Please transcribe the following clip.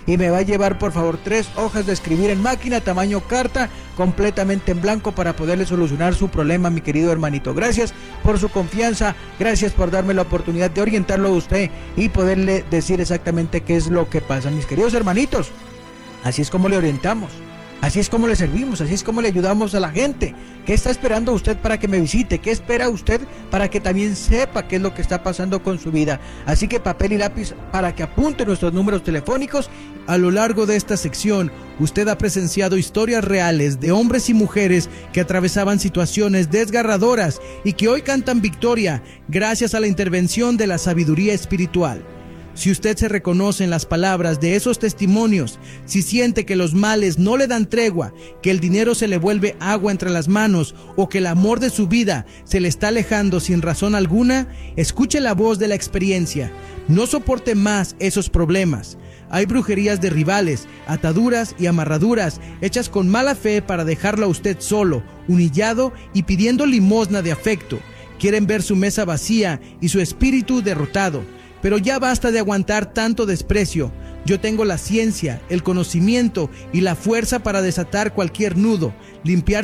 y me va a llevar por favor 3 hojas de escribir en máquina, tamaño carta, completamente en blanco para poderle solucionar su problema, mi querido hermanito. Gracias por su confianza, gracias por darme la oportunidad de orientarlo a usted y poderle decir exactamente qué es lo que pasa. Mis queridos hermanitos, así es como le orientamos, así es como le servimos, así es como le ayudamos a la gente. ¿Qué está esperando usted para que me visite? ¿Qué espera usted para que también sepa qué es lo que está pasando con su vida? Así que papel y lápiz para que apunte nuestros números telefónicos. A lo largo de esta sección, usted ha presenciado historias reales de hombres y mujeres que atravesaban situaciones desgarradoras y que hoy cantan victoria gracias a la intervención de la sabiduría espiritual. Si usted se reconoce en las palabras de esos testimonios, si siente que los males no le dan tregua, que el dinero se le vuelve agua entre las manos o que el amor de su vida se le está alejando sin razón alguna, escuche la voz de la experiencia. No soporte más esos problemas. Hay brujerías de rivales, ataduras y amarraduras hechas con mala fe para dejarlo a usted solo, humillado y pidiendo limosna de afecto. Quieren ver su mesa vacía y su espíritu derrotado. Pero ya basta de aguantar tanto desprecio. Yo tengo la ciencia, el conocimiento y la fuerza para desatar cualquier nudo, limpiar